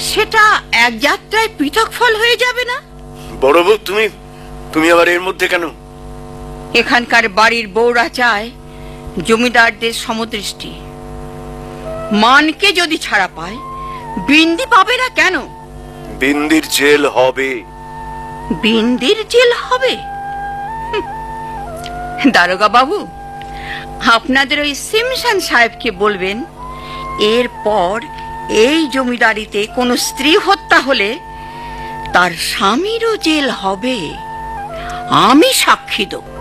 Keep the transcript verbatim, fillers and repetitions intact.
সেটা এক যাত্রায় পৃথক ফল হয়ে যাবে না? বড় বউ, তুমি তুমি আবার এর মধ্যে কেন? এখানকার বাড়ির বউরা চায় জমিদারদের সমদৃষ্টি। মানকে যদি ছাড়া পায়, বিন্দি পাবে না কেন? বিন্দির জেল হবে। বিন্দির জেল হবে? দারোগা বাবু, আপনাদের ওই সিমসান সাহেবকে বলবেন, এরপর এই জমিদারিতে কোনো স্ত্রী হত্যা হলে তার স্বামীরও জেল হবে। আমি সাক্ষী দেব।